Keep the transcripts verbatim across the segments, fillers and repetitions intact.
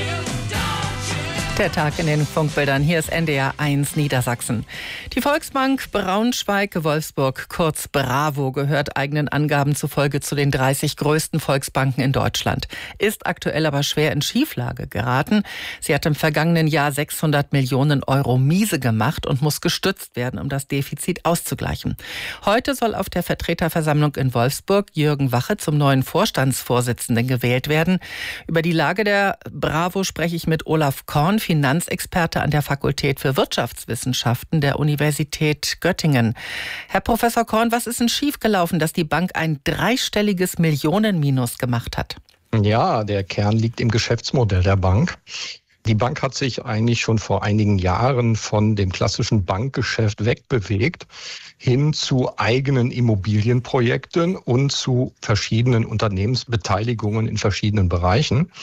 Der Tag in den Funkbildern. Hier ist N D R eins Niedersachsen. Die Volksbank Braunschweig-Wolfsburg, kurz Bravo, gehört eigenen Angaben zufolge zu den dreißig größten Volksbanken in Deutschland. Ist aktuell aber schwer in Schieflage geraten. Sie hat im vergangenen Jahr sechshundert Millionen Euro miese gemacht und muss gestützt werden, um das Defizit auszugleichen. Heute soll auf der Vertreterversammlung in Wolfsburg Jürgen Wache zum neuen Vorstandsvorsitzenden gewählt werden. Über die Lage der Bravo spreche ich mit Olaf Korn, Finanzexperte an der Fakultät für Wirtschaftswissenschaften der Universität Göttingen. Herr Professor Korn, was ist denn schiefgelaufen, dass die Bank ein dreistelliges Millionenminus gemacht hat? Ja, der Kern liegt im Geschäftsmodell der Bank. Die Bank hat sich eigentlich schon vor einigen Jahren von dem klassischen Bankgeschäft wegbewegt hin zu eigenen Immobilienprojekten und zu verschiedenen Unternehmensbeteiligungen in verschiedenen Bereichen.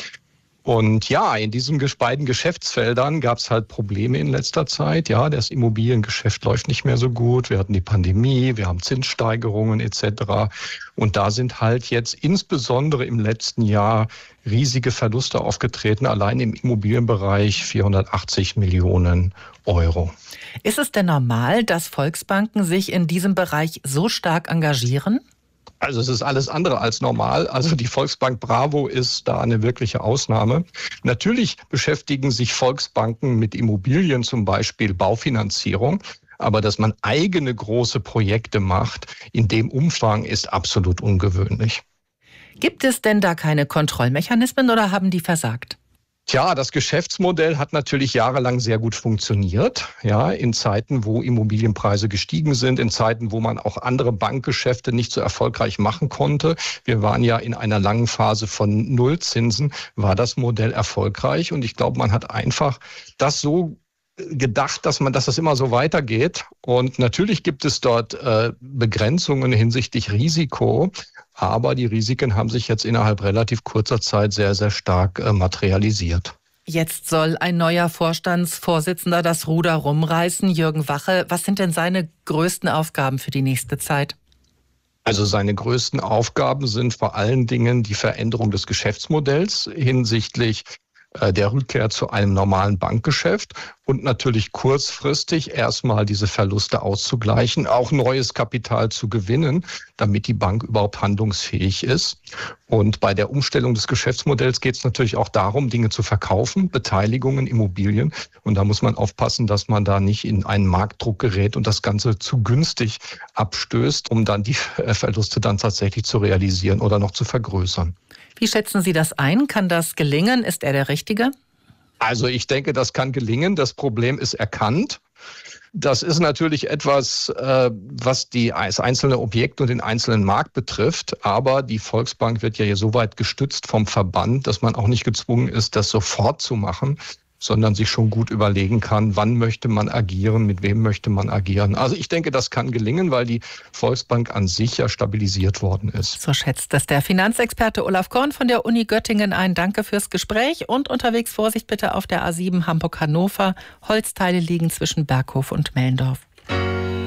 Und ja, in diesen beiden Geschäftsfeldern gab es halt Probleme in letzter Zeit. Ja, das Immobiliengeschäft läuft nicht mehr so gut. Wir hatten die Pandemie, wir haben Zinssteigerungen et cetera. Und da sind halt jetzt insbesondere im letzten Jahr riesige Verluste aufgetreten, allein im Immobilienbereich vierhundertachtzig Millionen Euro. Ist es denn normal, dass Volksbanken sich in diesem Bereich so stark engagieren? Also es ist alles andere als normal. Also die Volksbank Bravo ist da eine wirkliche Ausnahme. Natürlich beschäftigen sich Volksbanken mit Immobilien, zum Beispiel Baufinanzierung. Aber dass man eigene große Projekte macht, in dem Umfang ist absolut ungewöhnlich. Gibt es denn da keine Kontrollmechanismen oder haben die versagt? Tja, das Geschäftsmodell hat natürlich jahrelang sehr gut funktioniert. Ja, in Zeiten, wo Immobilienpreise gestiegen sind, in Zeiten, wo man auch andere Bankgeschäfte nicht so erfolgreich machen konnte. Wir waren ja in einer langen Phase von Nullzinsen, war das Modell erfolgreich. Und ich glaube, man hat einfach das so gedacht, dass man, dass das immer so weitergeht. Und natürlich gibt es dort äh, Begrenzungen hinsichtlich Risiko. Aber die Risiken haben sich jetzt innerhalb relativ kurzer Zeit sehr, sehr stark äh, materialisiert. Jetzt soll ein neuer Vorstandsvorsitzender das Ruder rumreißen, Jürgen Wache. Was sind denn seine größten Aufgaben für die nächste Zeit? Also seine größten Aufgaben sind vor allen Dingen die Veränderung des Geschäftsmodells hinsichtlich der Rückkehr zu einem normalen Bankgeschäft und natürlich kurzfristig erstmal diese Verluste auszugleichen, auch neues Kapital zu gewinnen, damit die Bank überhaupt handlungsfähig ist. Und bei der Umstellung des Geschäftsmodells geht es natürlich auch darum, Dinge zu verkaufen, Beteiligungen, Immobilien. Und da muss man aufpassen, dass man da nicht in einen Marktdruck gerät und das Ganze zu günstig abstößt, um dann die Verluste dann tatsächlich zu realisieren oder noch zu vergrößern. Wie schätzen Sie das ein? Kann das gelingen? Ist er der Richtige? Also ich denke, das kann gelingen. Das Problem ist erkannt. Das ist natürlich etwas, was die, das einzelne Objekt und den einzelnen Markt betrifft. Aber die Volksbank wird ja hier so weit gestützt vom Verband, dass man auch nicht gezwungen ist, das sofort zu machen, sondern sich schon gut überlegen kann, wann möchte man agieren, mit wem möchte man agieren. Also ich denke, das kann gelingen, weil die Volksbank an sich ja stabilisiert worden ist. So schätzt das der Finanzexperte Olaf Korn von der Uni Göttingen ein. Danke fürs Gespräch und unterwegs Vorsicht bitte auf der A sieben Hamburg-Hannover. Holzteile liegen zwischen Berghof und Mellendorf.